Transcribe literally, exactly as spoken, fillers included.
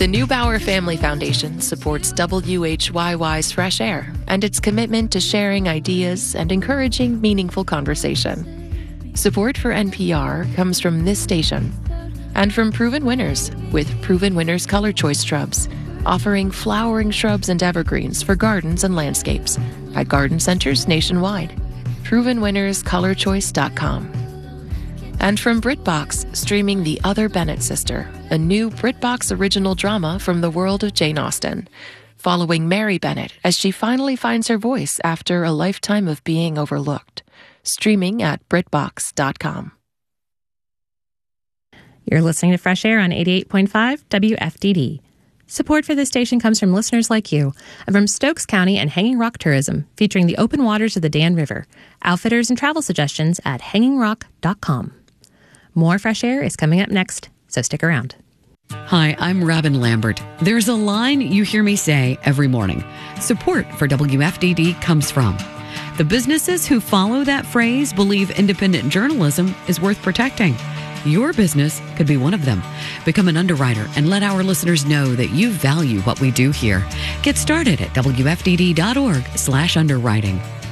The Neubauer Family Foundation supports W H Y Y's Fresh Air and its commitment to sharing ideas and encouraging meaningful conversation. Support for N P R comes from this station and from Proven Winners with Proven Winners Color Choice Shrubs, offering flowering shrubs and evergreens for gardens and landscapes at garden centers nationwide. proven winners color choice dot com. And from BritBox, streaming The Other Bennett Sister, a new BritBox original drama from the world of Jane Austen, following Mary Bennett as she finally finds her voice after a lifetime of being overlooked. Streaming at brit box dot com. You're listening to Fresh Air on eighty-eight point five W F D D. Support for this station comes from listeners like you and from Stokes County and Hanging Rock Tourism, featuring the open waters of the Dan River. Outfitters and travel suggestions at hanging rock dot com. More Fresh Air is coming up next, so stick around. Hi, I'm Robin Lambert. There's a line you hear me say every morning. Support for W F D D comes from. The businesses who follow that phrase believe independent journalism is worth protecting. Your business could be one of them. Become an underwriter and let our listeners know that you value what we do here. Get started at W F D D dot org slash underwriting.